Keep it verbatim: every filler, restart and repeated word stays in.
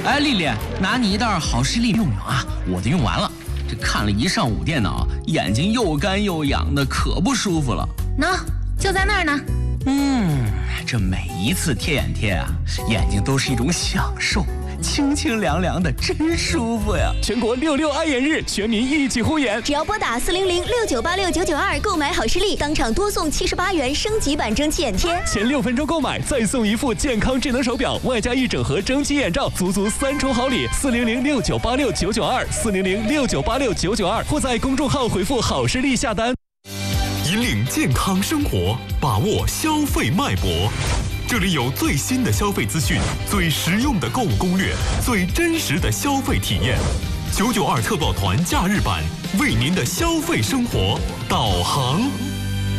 哎，丽丽，拿你一袋好视力用用啊，我的用完了。这看了一上午电脑，眼睛又干又痒的，可不舒服了。 喏，就在那儿呢。 嗯，这每一次贴眼贴啊，眼睛都是一种享受，清清凉凉的，真舒服呀！ 全国六六爱眼日，全民一起护眼。 只要拨打四零零六九八六九九二购买好视力，当场多送七十八元升级版蒸汽眼贴。 前六分钟购买，再送一副健康智能手表，外加一整盒蒸汽眼罩，足足三重好礼。四零零六九八六九九二，四零零六九八六九九二，或在公众号回复好视力下单。 引领健康生活，把握消费脉搏。这里有最新的消费资讯，最实用的购物攻略，最真实的消费体验。九九二特报团假日版，为您的消费生活导航。